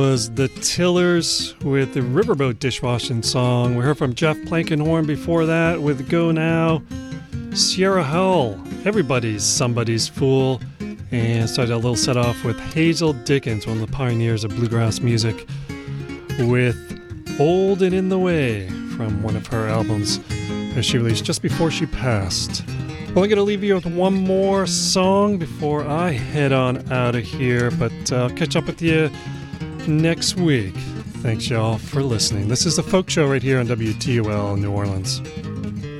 Was the Tillers with the Riverboat Dishwashing Song. We heard from Jeff Plankenhorn before that with Go Now. Sierra Hull, Everybody's Somebody's Fool. And started a little set off with Hazel Dickens, one of the pioneers of bluegrass music, with Old and in the Way from one of her albums that she released just before she passed. Well, I'm going to leave you with one more song before I head on out of here, but I'll catch up with you next week. Thanks, y'all, for listening. This is The Folk Show right here on WTUL New Orleans.